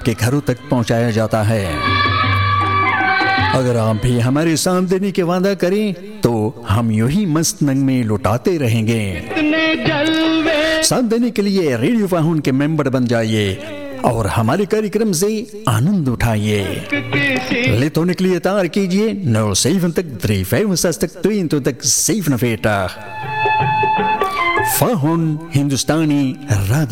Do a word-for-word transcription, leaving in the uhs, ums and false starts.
आपके घरों तक पहुंचाया जाता है। अगर आप भी हमारे साथ देने के वादा करें तो हम यूं ही मस्त नंग में लुटाते रहेंगे। साथ देने के लिए रेडियो फाहुन के मेंबर बन जाइए और हमारे कार्यक्रम से आनंद उठाइए। ले तो निकलिए तार कीजिए नौ सेवन तक थ्री फाइव तक तीन तो तक सेवन फेटा फाहुन हिंदुस्तानी राज